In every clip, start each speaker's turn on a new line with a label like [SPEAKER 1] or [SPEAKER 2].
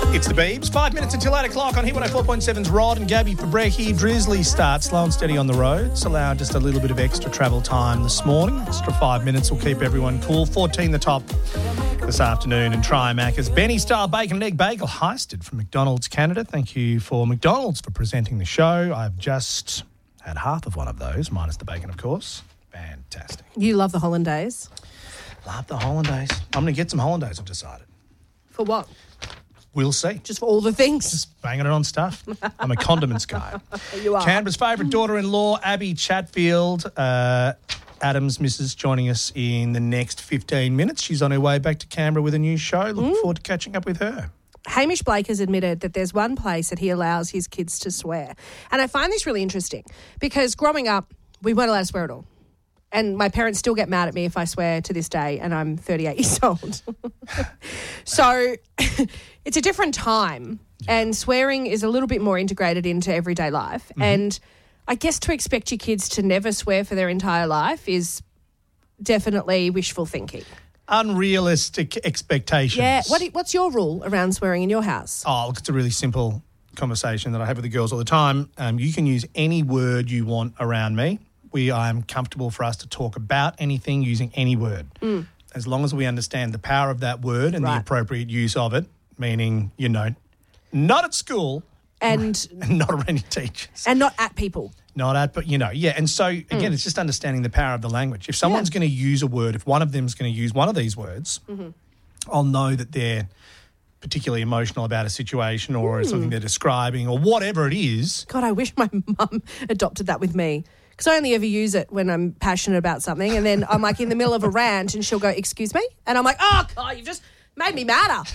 [SPEAKER 1] It's the Beebs. 5 minutes until 8 o'clock on Hit 104.7's Rod and Gabby Fabrecki. Drizzly starts slow and steady on the roads. Allow just a little bit of extra travel time this morning. Extra 5 minutes will keep everyone cool. 14 the top this afternoon. And try Macca's Benny-style bacon and egg bagel heisted from McDonald's Canada. Thank you for McDonald's for presenting the show. I've just had half of one of those, minus the bacon, of course. Fantastic.
[SPEAKER 2] You love the hollandaise.
[SPEAKER 1] Love the hollandaise. I'm going to get some hollandaise, I've decided.
[SPEAKER 2] For what?
[SPEAKER 1] We'll see.
[SPEAKER 2] Just for all the things?
[SPEAKER 1] Just banging it on stuff. I'm a condiments guy.
[SPEAKER 2] You are.
[SPEAKER 1] Canberra's favourite daughter-in-law, Abby Chatfield, Adam's missus, joining us in the next 15 minutes. She's on her way back to Canberra with a new show. Looking forward to catching up with her.
[SPEAKER 2] Hamish Blake has admitted that there's one place that he allows his kids to swear. And I find this really interesting because growing up, we weren't allowed to swear at all. And my parents still get mad at me if I swear to this day, and I'm 38 years old. So it's a different time, and swearing is a little bit more integrated into everyday life. Mm-hmm. And I guess to expect your kids to never swear for their entire life is definitely wishful thinking.
[SPEAKER 1] Unrealistic expectations.
[SPEAKER 2] Yeah. What's your rule around swearing in your house?
[SPEAKER 1] Oh, look, it's a really simple conversation that I have with the girls all the time. You can use any word you want around me. I'm comfortable for us to talk about anything using any word. As long as we understand the power of that word and the appropriate use of it, meaning, not at school and not around your teachers.
[SPEAKER 2] And not at people.
[SPEAKER 1] Not at, but, yeah. And so, again, it's just understanding the power of the language. If someone's going to use a word, if one of them's going to use one of these words, I'll know that they're particularly emotional about a situation or something they're describing or whatever it is.
[SPEAKER 2] God, I wish my mum adopted that with me. Because I only ever use it when I'm passionate about something, and then I'm like in the middle of a rant and she'll go, "Excuse me?" And I'm like, "Oh, God, you've just made me madder."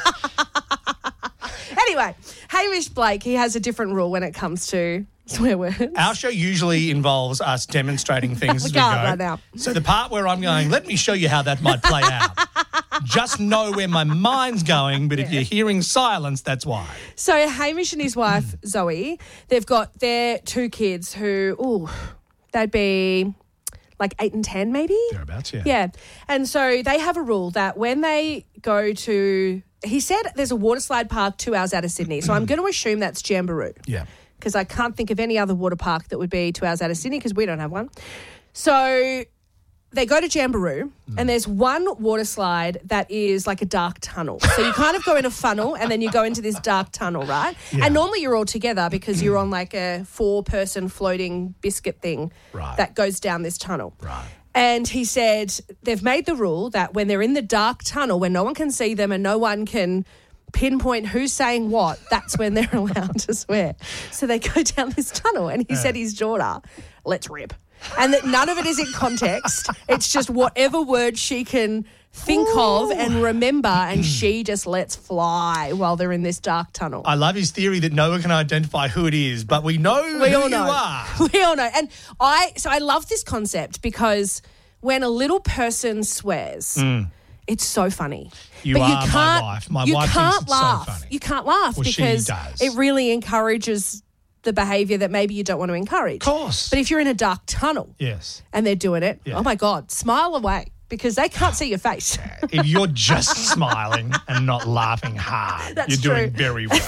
[SPEAKER 2] Anyway, Hamish Blake, he has a different rule when it comes to swear words.
[SPEAKER 1] Our show usually involves us demonstrating things as we go.
[SPEAKER 2] Right now.
[SPEAKER 1] So the part where I'm going, let me show you how that might play out. Just know where my mind's going, but if you're hearing silence, that's why.
[SPEAKER 2] So Hamish and his wife, Zoe, they've got their two kids who, they'd be like 8 and 10 maybe?
[SPEAKER 1] Thereabouts, yeah.
[SPEAKER 2] Yeah. And so they have a rule that when they go to, he said there's a water slide park 2 hours out of Sydney. So I'm going to assume that's Jamboree.
[SPEAKER 1] Yeah.
[SPEAKER 2] Because I can't think of any other water park that would be 2 hours out of Sydney because we don't have one. So they go to Jamboree and there's one water slide that is like a dark tunnel. So you kind of go in a funnel and then you go into this dark tunnel, right? Yeah. And normally you're all together because you're on like a 4-person floating biscuit thing that goes down this tunnel.
[SPEAKER 1] Right.
[SPEAKER 2] And he said they've made the rule that when they're in the dark tunnel, when no one can see them and no one can pinpoint who's saying what, that's when they're allowed to swear. So they go down this tunnel and he said his daughter, "Let's rip." And that none of it is in context. It's just whatever word she can think of and remember, and she just lets fly while they're in this dark tunnel.
[SPEAKER 1] I love his theory that no one can identify who it is, but we know who you are.
[SPEAKER 2] We all know. And I love this concept because when a little person swears, it's so funny.
[SPEAKER 1] You are my wife. My wife thinks it's so funny.
[SPEAKER 2] You can't laugh because it really encourages the behaviour that maybe you don't want to encourage.
[SPEAKER 1] Of course.
[SPEAKER 2] But if you're in a dark tunnel and they're doing it, oh, my God, smile away because they can't see your face.
[SPEAKER 1] If you're just smiling and not laughing hard, you're doing very well.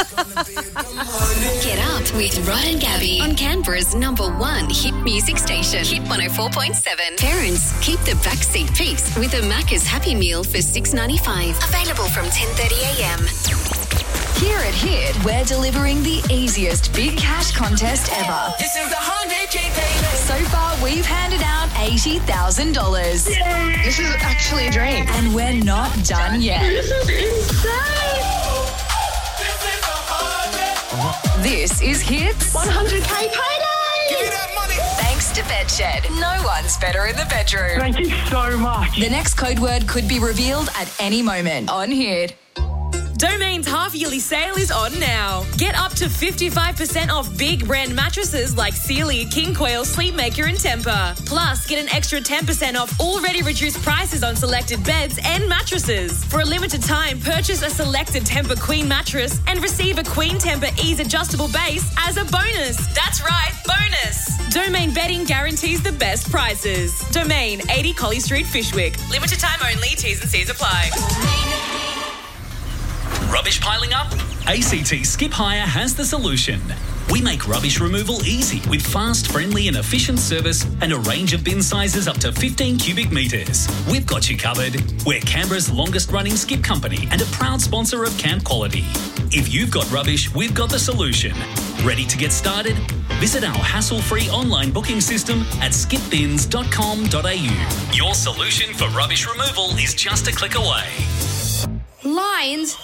[SPEAKER 3] Get up with Rod and Gabby on Canberra's #1 hit music station, Hit 104.7. Parents, keep the backseat peace with a Macca's Happy Meal for $6.95. Available from 10:30am. Here at Hit, we're delivering the easiest big cash contest ever.
[SPEAKER 4] This is the 100K payday.
[SPEAKER 3] So far, we've handed out $80,000.
[SPEAKER 4] Yay! This is actually a dream.
[SPEAKER 3] And we're not done yet.
[SPEAKER 4] This is insane.
[SPEAKER 3] This is Hit's
[SPEAKER 4] 100K payday.
[SPEAKER 5] Give me that money.
[SPEAKER 3] Thanks to Bedshed. No one's better in the bedroom.
[SPEAKER 4] Thank you so much.
[SPEAKER 3] The next code word could be revealed at any moment on Hit.
[SPEAKER 6] Domain's half-yearly sale is on now. Get up to 55% off big brand mattresses like Sealy, King Quail, Sleepmaker and Tempur. Plus, get an extra 10% off already reduced prices on selected beds and mattresses. For a limited time, purchase a selected Tempur Queen mattress and receive a Queen Tempur Ease adjustable base as a bonus. That's right, bonus. Domain Bedding guarantees the best prices. Domain, 80 Collie Street, Fishwick. Limited time only, T's and C's apply.
[SPEAKER 5] Rubbish piling up? ACT Skip Hire has the solution. We make rubbish removal easy with fast, friendly and efficient service and a range of bin sizes up to 15 cubic metres. We've got you covered. We're Canberra's longest running skip company and a proud sponsor of Camp Quality. If you've got rubbish, we've got the solution. Ready to get started? Visit our hassle-free online booking system at skipbins.com.au. Your solution for rubbish removal is just a click away.
[SPEAKER 7] Lions,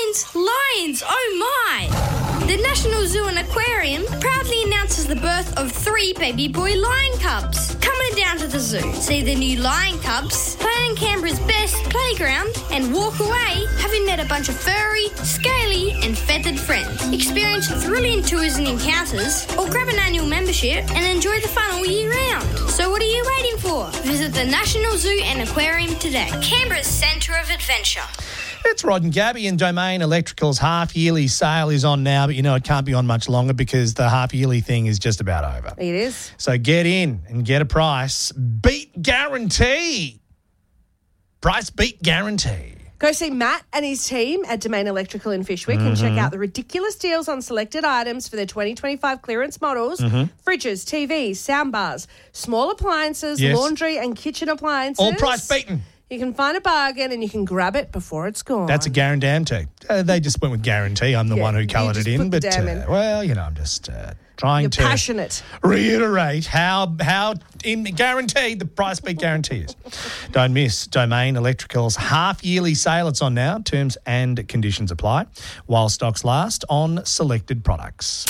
[SPEAKER 7] oh my! The National Zoo and Aquarium proudly announces the birth of 3 baby boy lion cubs. Come on down to the zoo, see the new lion cubs, play in Canberra's best playground, and walk away having met a bunch of furry, scaly and feathered friends. Experience thrilling tours and encounters, or grab an annual membership and enjoy the fun all year round. So what are you waiting for? Visit the National Zoo and Aquarium today. Canberra's centre of adventure.
[SPEAKER 1] It's Rod and Gabby, and Domain Electrical's half-yearly sale is on now, but it can't be on much longer because the half-yearly thing is just about over.
[SPEAKER 2] It is.
[SPEAKER 1] So get in and get a price. Beat guarantee. Price beat guarantee.
[SPEAKER 2] Go see Matt and his team at Domain Electrical in Fishwick and check out the ridiculous deals on selected items for their 2025 clearance models. Fridges, TVs, soundbars, small appliances, laundry and kitchen appliances.
[SPEAKER 1] All price beaten.
[SPEAKER 2] You can find a bargain and you can grab it before it's gone.
[SPEAKER 1] That's a guarantee. They just went with guarantee. I'm the one who coloured it in. But, I'm just trying to
[SPEAKER 2] passionate.
[SPEAKER 1] Reiterate how guaranteed the price beat guarantee is. Don't miss Domain Electrical's half-yearly sale. It's on now. Terms and conditions apply while stocks last on selected products.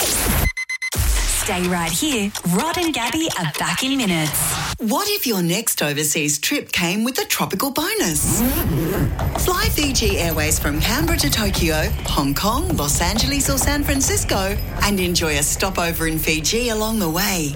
[SPEAKER 8] Stay right here. Rod and Gabby are back in minutes.
[SPEAKER 9] What if your next overseas trip came with a tropical bonus? Fly Fiji Airways from Canberra to Tokyo, Hong Kong, Los Angeles or San Francisco and enjoy a stopover in Fiji along the way.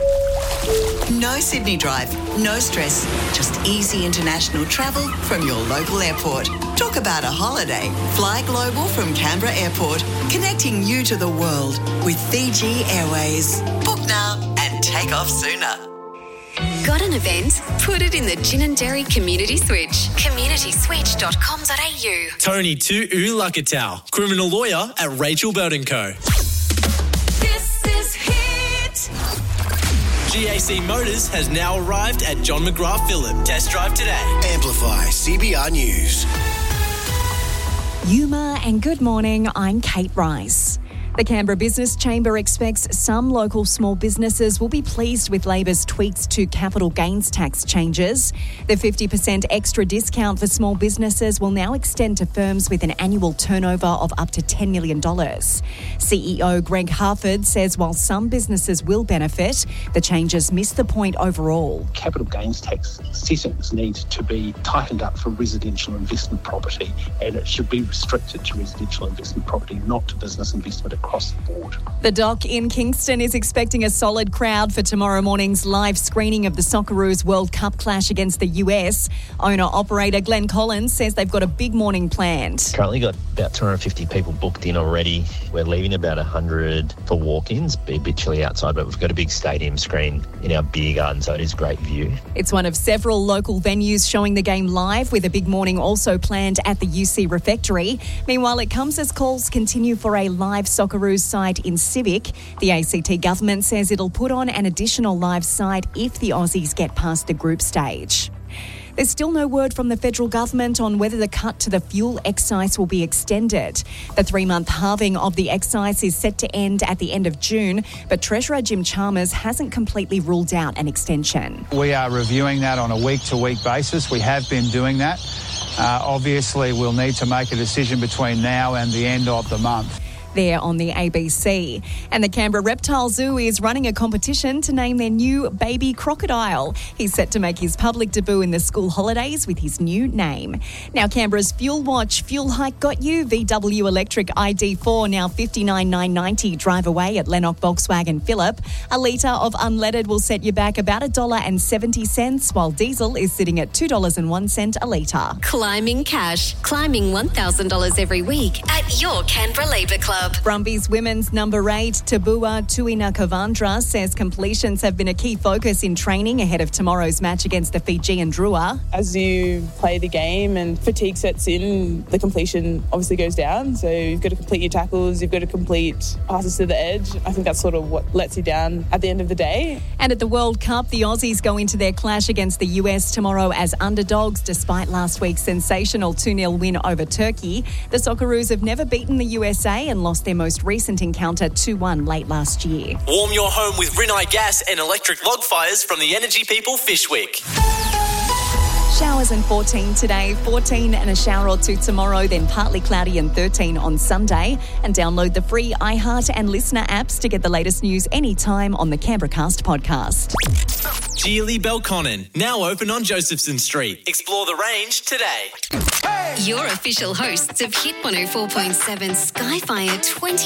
[SPEAKER 9] No Sydney drive, no stress, just easy international travel from your local airport. Talk about a holiday. Fly global from Canberra Airport, connecting you to the world with Fiji Airways. Book now and take off sooner.
[SPEAKER 3] Got an event? Put it in the Gin and Dairy Community Switch. communityswitch.com.au.
[SPEAKER 10] Tony to Ulakatau, criminal lawyer at Rachel Bird & Co.
[SPEAKER 6] This is Hit.
[SPEAKER 10] GAC Motors has now arrived at John McGrath Phillip. Test drive today.
[SPEAKER 11] Amplify CBR News.
[SPEAKER 12] Yuma and good morning, I'm Kate Rice. The Canberra Business Chamber expects some local small businesses will be pleased with Labor's tweaks to capital gains tax changes. The 50% extra discount for small businesses will now extend to firms with an annual turnover of up to $10 million. CEO Greg Harford says while some businesses will benefit, the changes miss the point overall.
[SPEAKER 13] Capital gains tax settings need to be tightened up for residential investment property, and it should be restricted to residential investment property, not to business investment across the board.
[SPEAKER 12] The Dock in Kingston is expecting a solid crowd for tomorrow morning's live screening of the Socceroos World Cup clash against the US. Owner-operator Glenn Collins says they've got a big morning planned.
[SPEAKER 14] Currently got about 250 people booked in already. We're leaving about 100 for walk-ins. Be a bit chilly outside, but we've got a big stadium screen in our beer garden, so it is a great view.
[SPEAKER 12] It's one of several local venues showing the game live, with a big morning also planned at the UC Refectory. Meanwhile, it comes as calls continue for a live Socceroos side in Civic. The ACT government says it'll put on an additional live side if the Aussies get past the group stage. There's still no word from the federal government on whether the cut to the fuel excise will be extended. The 3-month halving of the excise is set to end at the end of June, but Treasurer Jim Chalmers hasn't completely ruled out an extension.
[SPEAKER 15] We are reviewing that on a week-to-week basis. We have been doing that. Obviously, we'll need to make a decision between now and the end of the month.
[SPEAKER 12] There on the ABC. And the Canberra Reptile Zoo is running a competition to name their new baby crocodile. He's set to make his public debut in the school holidays with his new name. Now, Canberra's Fuel Watch Fuel Hike got you. VW Electric ID4 now $59,990 drive away at Lennox Volkswagen Phillip. A litre of unleaded will set you back about $1.70, while diesel is sitting at $2.01 a litre.
[SPEAKER 3] Climbing cash. Climbing $1,000 every week at your Canberra Labour Club. Club.
[SPEAKER 12] Brumbies women's number 8, Tabua Tuina-Kavandra, says completions have been a key focus in training ahead of tomorrow's match against the Fijian Drua.
[SPEAKER 16] As you play the game and fatigue sets in, the completion obviously goes down. So you've got to complete your tackles, you've got to complete passes to the edge. I think that's sort of what lets you down at the end of the day.
[SPEAKER 12] And at the World Cup, the Aussies go into their clash against the US tomorrow as underdogs, despite last week's sensational 2-0 win over Turkey. The Socceroos have never beaten the USA and lost their most recent encounter 2-1 late last year.
[SPEAKER 10] Warm your home with Rinnai gas and electric log fires from the Energy People Fishwick.
[SPEAKER 12] Showers and 14 today, 14 and a shower or two tomorrow, then partly cloudy and 13 on Sunday. And download the free iHeart and Listener apps to get the latest news anytime on the Canberra Cast podcast.
[SPEAKER 10] Geely Belconnen, now open on Josephson Street. Explore the range today.
[SPEAKER 3] Your official hosts of Hit 104.7 Skyfire 20